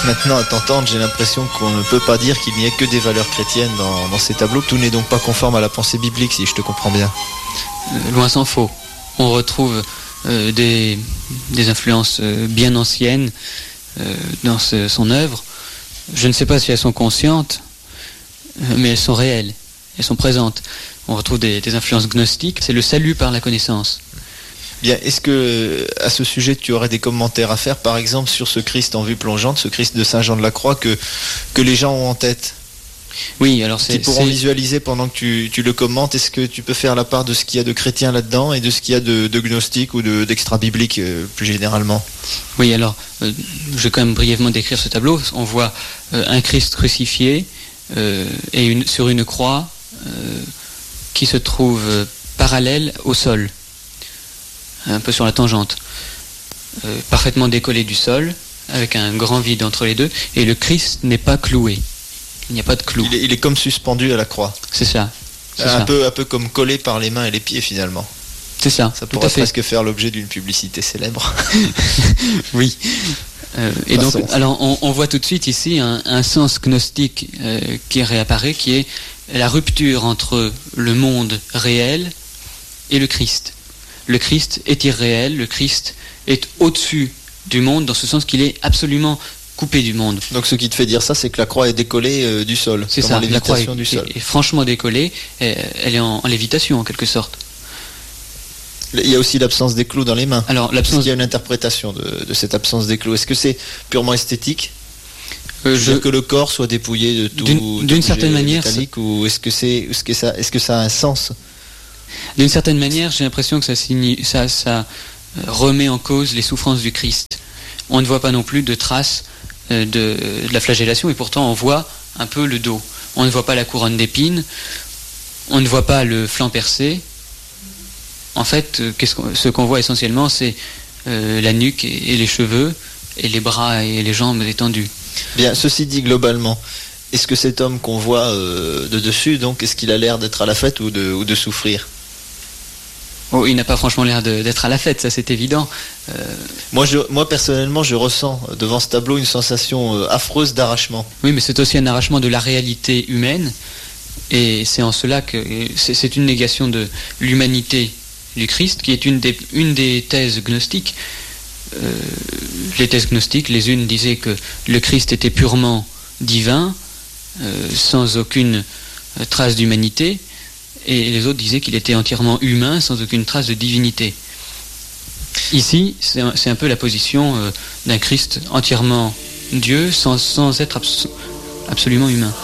Maintenant, à t'entendre, j'ai l'impression qu'on ne peut pas dire qu'il n'y ait que des valeurs chrétiennes dans ces tableaux. Tout n'est donc pas conforme à la pensée biblique, si je te comprends bien. Loin s'en faut. On retrouve des influences bien anciennes dans son œuvre. Je ne sais pas si elles sont conscientes, mais elles sont réelles, elles sont présentes. On retrouve des influences gnostiques. C'est le salut par la connaissance. Bien, est-ce que à ce sujet tu aurais des commentaires à faire, par exemple sur ce Christ en vue plongeante, ce Christ de Saint Jean de la Croix que les gens ont en tête? Oui, alors Qui pourront visualiser pendant que tu le commentes. Est-ce que tu peux faire la part de ce qu'il y a de chrétien là-dedans et de ce qu'il y a de gnostique ou d'extra-biblique plus généralement? Oui, alors je vais quand même brièvement décrire ce tableau. On voit un Christ crucifié et sur une croix qui se trouve parallèle au sol, un peu sur la tangente, parfaitement décollé du sol, avec un grand vide entre les deux, et le Christ n'est pas cloué. Il n'y a pas de clou. Il est comme suspendu à la croix. C'est ça. Un peu comme collé par les mains et les pieds finalement. C'est ça. Ça pourrait presque faire l'objet d'une publicité célèbre. Oui. Et donc, alors, on voit tout de suite ici un sens gnostique qui réapparaît, qui est la rupture entre le monde réel et le Christ. Le Christ est irréel, le Christ est au-dessus du monde, dans ce sens qu'il est absolument coupé du monde. Donc ce qui te fait dire ça, c'est que la croix est décollée du sol. C'est ça, la croix est franchement décollée, elle est en lévitation en quelque sorte. Il y a aussi l'absence d'éclos dans les mains. Alors, Est-ce qu'il y a une interprétation de cette absence d'éclos? Est-ce que c'est purement esthétique? Dire que le corps soit dépouillé de tout d'une certaine manière, ou est-ce que ça a un sens? D'une certaine manière, j'ai l'impression que ça remet en cause les souffrances du Christ. On ne voit pas non plus de traces de la flagellation, et pourtant on voit un peu le dos. On ne voit pas la couronne d'épines, on ne voit pas le flanc percé. En fait, ce qu'on voit essentiellement, c'est la nuque et les cheveux, et les bras et les jambes étendus. Bien, ceci dit globalement, est-ce que cet homme qu'on voit de dessus, donc, est-ce qu'il a l'air d'être à la fête ou de souffrir? Oh, il n'a pas franchement l'air d'être à la fête, ça c'est évident. Moi personnellement, je ressens devant ce tableau une sensation affreuse d'arrachement. Oui, mais c'est aussi un arrachement de la réalité humaine, et c'est en cela que c'est une négation de l'humanité du Christ, qui est une des thèses gnostiques. Les thèses gnostiques, les unes disaient que le Christ était purement divin, sans aucune trace d'humanité, et les autres disaient qu'il était entièrement humain, sans aucune trace de divinité. Ici, c'est un peu la position d'un Christ entièrement Dieu, sans être absolument humain.